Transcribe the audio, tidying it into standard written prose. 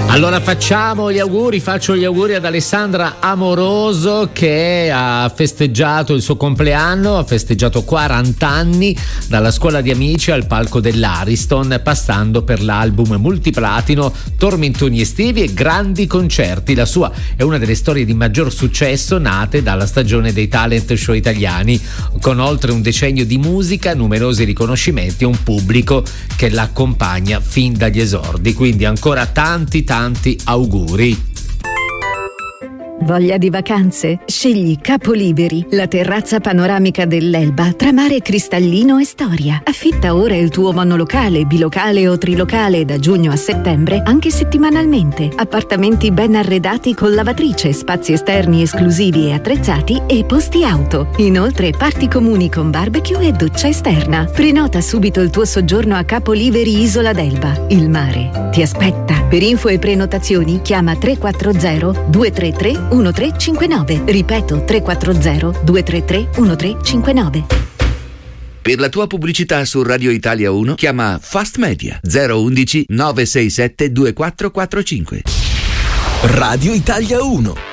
Allora faccio gli auguri ad Alessandra Amoroso, che ha festeggiato il suo compleanno, ha festeggiato 40 anni dalla scuola di amici al palco dell'Ariston, passando per l'album multiplatino, tormentoni estivi e grandi concerti. La sua è una delle storie di maggior successo nate dalla stagione dei talent show italiani, con oltre un decennio di musica, numerosi riconoscimenti e un pubblico che l'accompagna fin dagli esordi. Quindi ancora tanti auguri. Voglia di vacanze? Scegli Capoliberi, la terrazza panoramica dell'Elba tra mare cristallino e storia. Affitta ora il tuo monolocale, bilocale o trilocale da giugno a settembre, anche settimanalmente. Appartamenti ben arredati con lavatrice, spazi esterni esclusivi e attrezzati e posti auto. Inoltre parti comuni con barbecue e doccia esterna. Prenota subito il tuo soggiorno a Capoliberi Isola d'Elba. Il mare ti aspetta. Per info e prenotazioni chiama 340 233 1359. Ripeto, 340 233 1359. Per la tua pubblicità su Radio Italia 1 chiama Fast Media 011 967 2445. Radio Italia 1.